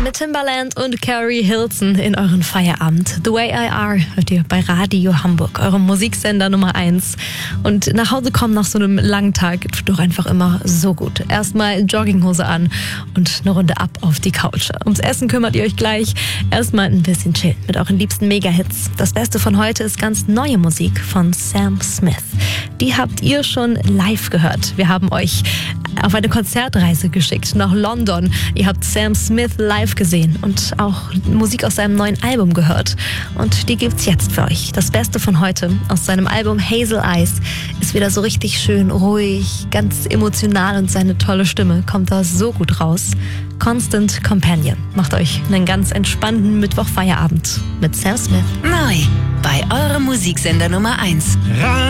mit Timbaland und Carrie Hilson in euren Feierabend. The Way I Are hört ihr bei Radio Hamburg, eurem Musiksender Nummer 1. Und nach Hause kommen nach so einem langen Tag tut doch einfach immer so gut. Erstmal Jogginghose an und eine Runde ab auf die Couch. Ums Essen kümmert ihr euch gleich. Erstmal ein bisschen chillen mit euren liebsten Mega-Hits. Das Beste von heute ist ganz neue Musik von Sam Smith. Die habt ihr schon live gehört. Wir haben euch auf eine Konzertreise geschickt nach London. Ihr habt Sam Smith live gesehen und auch Musik aus seinem neuen Album gehört. Und die gibt's jetzt für euch. Das Beste von heute aus seinem Album Hazel Eyes ist wieder so richtig schön ruhig, ganz emotional und seine tolle Stimme kommt da so gut raus. Constant Companion macht euch einen ganz entspannten Mittwochfeierabend mit Sam Smith. Neu bei eurem Musiksender Nummer 1.